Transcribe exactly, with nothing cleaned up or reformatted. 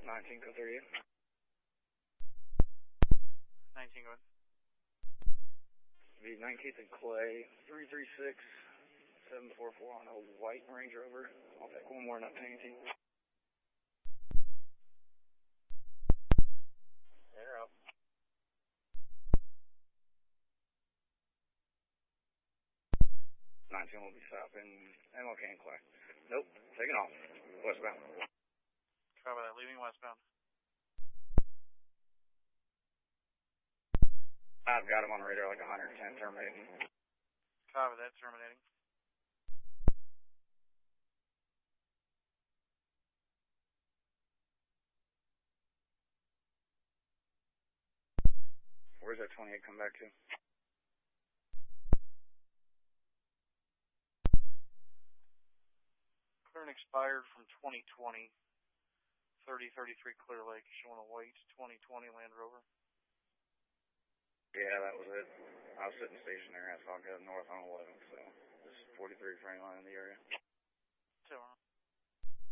nineteen, go thirty-eight. nineteen, go ahead. The nineteenth and Clay, three three six, seven four four on a white Range Rover. I'll take one more, not nineteen. They're up. nineteen will be stopping M L K and Clay. Nope, taking off. Westbound. Copy that, leaving westbound. I've got him on the radar like one ten, terminating. Copy that, terminating. Where's that twenty-eight come back to? Clear and expired from twenty twenty. thirty thirty-three Clear Lake, showing a white twenty twenty Land Rover. Yeah, that was it. I was sitting stationary. I saw it go north on eleven, so this is forty-three frame line in the area. Two.